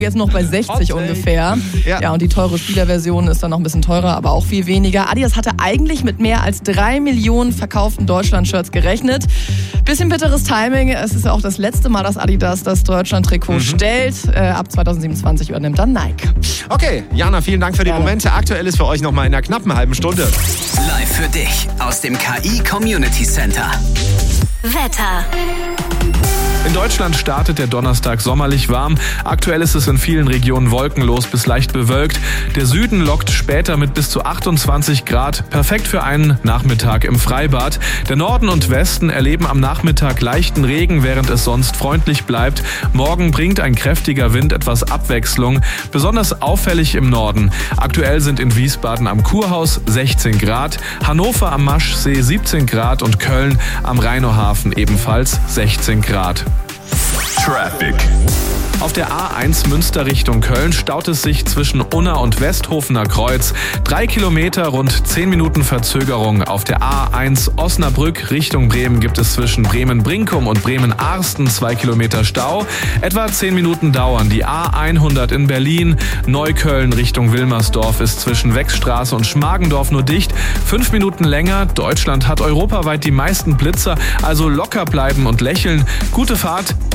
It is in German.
jetzt noch bei 60 ungefähr. Ja, und die teure Spielerversion ist dann noch ein bisschen teurer, aber auch viel weniger. Adidas hatte eigentlich mit mehr als 3 Millionen verkauften Deutschland-Shirts gerechnet. Bisschen bitteres Timing. Es ist ja auch das letzte Mal, dass Adidas das Deutschland-Trikot stellt. Ab 2027 übernimmt dann Nike. Okay, Jana, vielen Dank für die Momente. Aktuell ist für euch noch mal in einer knappen halben Stunde. Live für dich aus dem KI Community Center. Wetter. In Deutschland startet der Donnerstag sommerlich warm. Aktuell ist es in vielen Regionen wolkenlos bis leicht bewölkt. Der Süden lockt später mit bis zu 28 Grad. Perfekt für einen Nachmittag im Freibad. Der Norden und Westen erleben am Nachmittag leichten Regen, während es sonst freundlich bleibt. Morgen bringt ein kräftiger Wind etwas Abwechslung. Besonders auffällig im Norden. Aktuell sind in Wiesbaden am Kurhaus 16 Grad, Hannover am Maschsee 17 Grad und Köln am Rheinohafen ebenfalls 16 Grad. Traffic. Auf der A1 Münster Richtung Köln staut es sich zwischen Unna und Westhofener Kreuz. 3 Kilometer, rund 10 Minuten Verzögerung. Auf der A1 Osnabrück Richtung Bremen gibt es zwischen Bremen-Brinkum und Bremen-Arsten 2 Kilometer Stau. Etwa 10 Minuten dauern. Die A100 in Berlin. Neukölln Richtung Wilmersdorf ist zwischen Wechstraße und Schmargendorf nur dicht. 5 Minuten länger. Deutschland hat europaweit die meisten Blitzer, also locker bleiben und lächeln. Gute Fahrt.